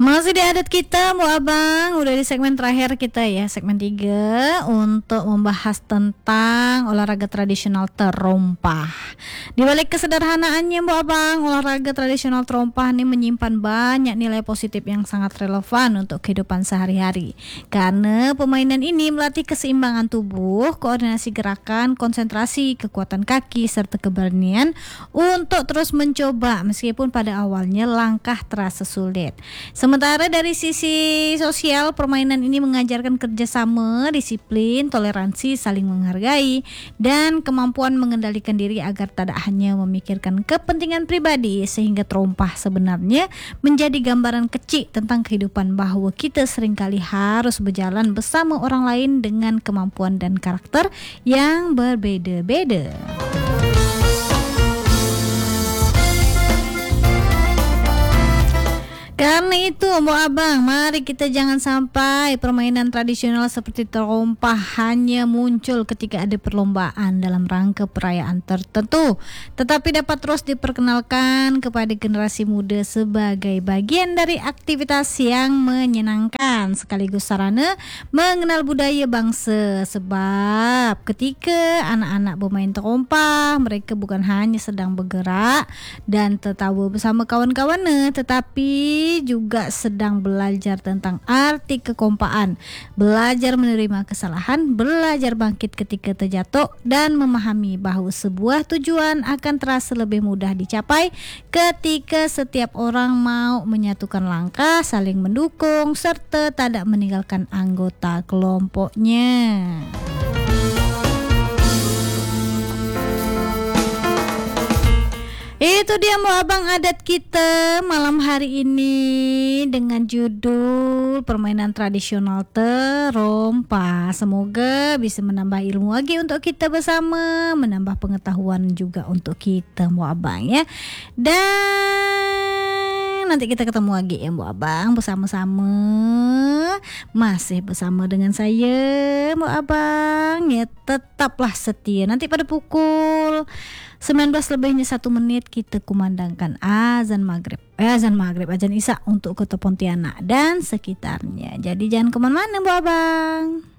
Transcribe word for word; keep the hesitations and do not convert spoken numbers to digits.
Masih di adat kita, Bu Abang. Udah di segmen terakhir kita ya, segmen tiga, untuk membahas tentang olahraga tradisional terompah. Di balik kesederhanaannya, Bu Abang, olahraga tradisional terompah ini menyimpan banyak nilai positif yang sangat relevan untuk kehidupan sehari-hari. Karena permainan ini melatih keseimbangan tubuh, koordinasi gerakan, konsentrasi, kekuatan kaki, serta keberanian untuk terus mencoba meskipun pada awalnya langkah terasa sulit. Sementara dari sisi sosial, permainan ini mengajarkan kerjasama, disiplin, toleransi, saling menghargai, dan kemampuan mengendalikan diri agar tidak hanya memikirkan kepentingan pribadi, sehingga terompah sebenarnya menjadi gambaran kecil tentang kehidupan bahwa kita seringkali harus berjalan bersama orang lain dengan kemampuan dan karakter yang berbeda-beda. Karena itu, Bu Abang, mari kita jangan sampai permainan tradisional seperti terompah hanya muncul ketika ada perlombaan dalam rangka perayaan tertentu, tetapi dapat terus diperkenalkan kepada generasi muda sebagai bagian dari aktivitas yang menyenangkan sekaligus sarana mengenal budaya bangsa. Sebab ketika anak-anak bermain terompah, mereka bukan hanya sedang bergerak dan tertawa bersama kawan-kawannya, tetapi juga sedang belajar tentang arti kekompaan, belajar menerima kesalahan, belajar bangkit ketika terjatuh, dan memahami bahawa sebuah tujuan akan terasa lebih mudah dicapai ketika setiap orang mau menyatukan langkah, saling mendukung, serta tidak meninggalkan anggota kelompoknya. Itu dia, Bu Abang, adat kita malam hari ini dengan judul permainan tradisional terompah. Semoga bisa menambah ilmu lagi untuk kita bersama, menambah pengetahuan juga untuk kita, Bu Abang ya. Dan nanti kita ketemu lagi ya, Bu Abang, bersama-sama. Masih bersama dengan saya, Bu Abang ya. Tetaplah setia. Nanti pada pukul sembilan belas lebihnya satu menit kita kumandangkan azan maghrib, eh, azan maghrib, azan isya untuk Kota Pontianak dan sekitarnya. Jadi jangan kemana-mana, Bu Abang.